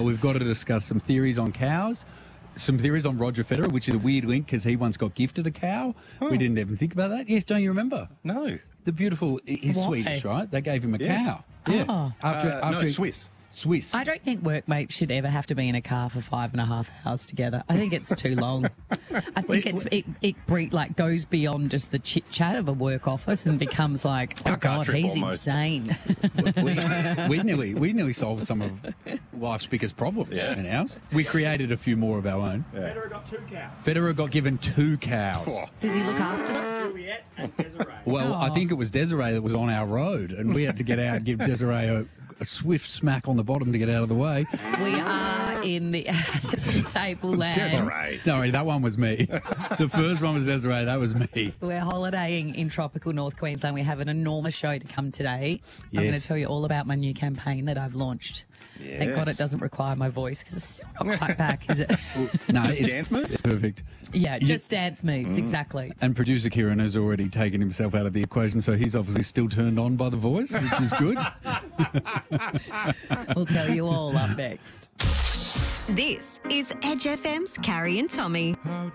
We've got to discuss some theories on cows, some theories on Roger Federer, which is a weird link because he once got gifted a cow. We didn't even think about that. Yes, don't you remember? No. The beautiful, he's Why? Swedish, right? They gave him a Yes. cow. Yeah. Oh. No, Swiss. Swiss. I don't think workmates should ever have to be in a car for 5.5 hours together. I think it's too long. I think it goes beyond just the chit chat of a work office and becomes like, oh Our car God, trip he's almost. insane. we nearly solved some of life's biggest problems in ours. We created a few more of our own. Federer got 2 cows. Federer got given 2 cows. Does he look after them? Juliet and Desiree. Well, I think it was Desiree that was on our road, and we had to get out and give Desiree a swift smack on the bottom to get out of the way. We are in the table land. Desiree. No, that one was me. The first one was Desiree. That was me. We're holidaying in tropical North Queensland. We have an enormous show to come today. I'm going Yes. to tell you all about my new campaign that I've launched. Thank God it Yes. doesn't require my voice because it's still not quite back, is it? No, Just dance moves? It's perfect. Yeah, just dance moves, exactly. And producer Kieran has already taken himself out of the equation, so he's obviously still turned on by the voice, which is good. We'll tell you all up next. This is Edge FM's Carrie and Tommy.